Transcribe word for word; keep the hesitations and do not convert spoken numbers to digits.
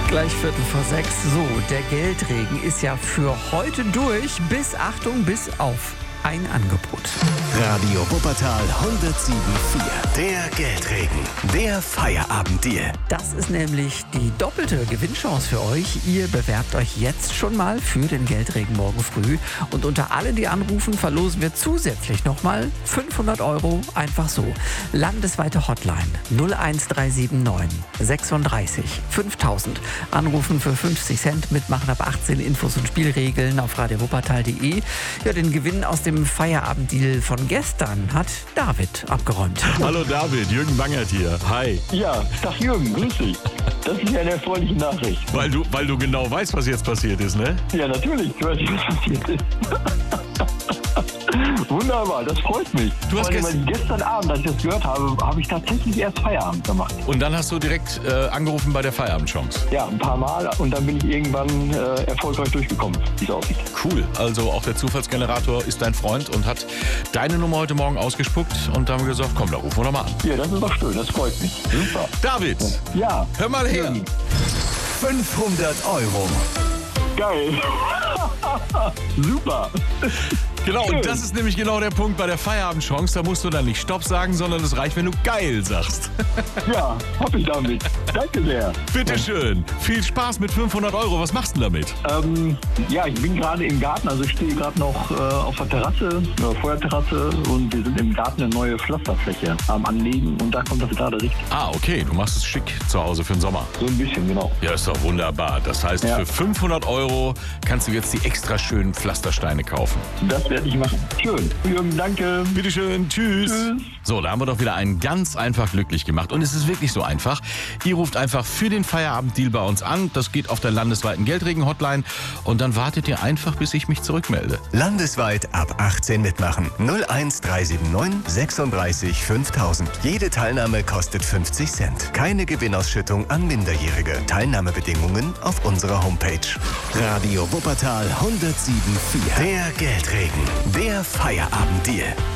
Gleich Viertel vor sechs. So, der Geldregen ist ja für heute durch. Bis, Achtung, bis auf ein Angebot. Radio Wuppertal hundertsieben Komma vier. Der Geldregen. Der Feierabenddeal. Das ist nämlich die doppelte Gewinnchance für euch. Ihr bewerbt euch jetzt schon mal für den Geldregen morgen früh. Und unter alle, die anrufen, verlosen wir zusätzlich nochmal fünfhundert Euro. Einfach so. Landesweite Hotline null eins drei sieben neun sechsunddreißig fünftausend. Anrufen für fünfzig Cent. Mitmachen ab achtzehn. Infos und Spielregeln auf radio wuppertal punkt de. Ja, den Gewinn aus dem Feierabenddeal von gestern hat David abgeräumt. Hallo David, Jürgen Bangert hier. Hi. Ja, Tag Jürgen, grüß dich. Das ist ja eine erfreuliche Nachricht. Weil du, weil du genau weißt, was jetzt passiert ist, ne? Ja, natürlich, ich weiß nicht, was passiert ist. Wunderbar, das freut mich. Du hast Vor allem, gest- weil gestern Abend, als ich das gehört habe, habe ich tatsächlich erst Feierabend gemacht. Und dann hast du direkt äh, angerufen bei der Feierabendchance. Ja, ein paar Mal und dann bin ich irgendwann äh, erfolgreich durchgekommen, wie es aussieht. Cool, also auch der Zufallsgenerator ist dein Freund und hat deine Nummer heute Morgen ausgespuckt und dann haben wir gesagt, komm, da rufen wir doch mal an. Ja, das ist doch schön, das freut mich. Super. David, Ja, hör mal her. Jürgen, fünfhundert Euro. geil. Super. Genau, Schön. und das ist nämlich genau der Punkt bei der Feierabendchance. Da musst du dann nicht Stopp sagen, sondern es reicht, wenn du geil sagst. Ja, hoffe ich damit. Danke sehr. Bitteschön. Viel Spaß mit fünfhundert Euro. Was machst du denn damit? Ähm, ja, ich bin gerade im Garten, also ich stehe gerade noch äh, auf der Terrasse, äh, Feuerterrasse und wir sind im Garten eine neue Pflasterfläche am Anlegen und da kommt das gerade richtig. Ah, okay, du machst es schick zu Hause für den Sommer. So ein bisschen, genau. Ja, ist doch wunderbar. Das heißt, Ja. für fünfhundert Euro kannst du jetzt die extra schönen Pflastersteine kaufen. Das werde ich machen. Schön. Jürgen, danke. Bitteschön, tschüss. Tschüss. So, da haben wir doch wieder einen ganz einfach glücklich gemacht. Und es ist wirklich so einfach. Ihr ruft einfach für den Feierabenddeal bei uns an. Das geht auf der landesweiten Geldregen-Hotline. Und dann wartet ihr einfach, bis ich mich zurückmelde. Landesweit ab achtzehn mitmachen. null eins drei sieben neun sechsunddreißig fünftausend. Jede Teilnahme kostet fünfzig Cent. Keine Gewinnausschüttung an Minderjährige. Teilnahmebedingungen auf unserer Homepage. Radio Wuppertal hundertsieben Komma vier. Der Geldregen. Der Feierabenddeal.